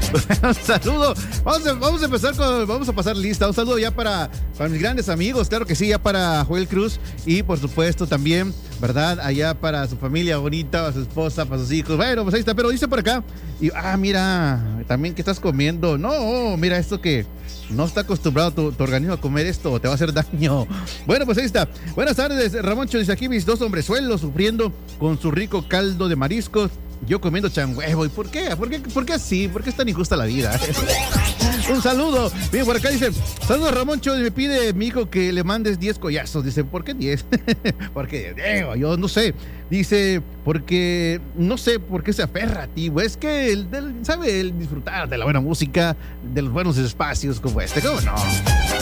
Un saludo. Vamos a empezar vamos a pasar lista. Un saludo ya para mis grandes amigos, claro que sí, ya para Joel Cruz y por supuesto también, ¿verdad? Allá para su familia bonita, para su esposa, para sus hijos. Bueno, pues ahí está, pero dice por acá. Y, mira, también que estás comiendo. No, mira esto que no está acostumbrado tu organismo a comer esto, te va a hacer daño. Bueno, pues ahí está. Buenas tardes, Ramoncho, dice aquí mis dos hombrezuelos sufriendo con su rico caldo de mariscos. Yo comiendo changuevo. ¿Y por qué? ¿Por qué así? ¿Por qué es tan injusta la vida? Un saludo. Bien, por acá dice, saludos Ramoncho, y me pide mi hijo que le mandes 10 collazos. Dice, ¿por qué 10? Porque, yo no sé. Dice, porque no sé por qué se aferra a ti. Es que él sabe disfrutar de la buena música, de los buenos espacios como este. ¿Cómo no?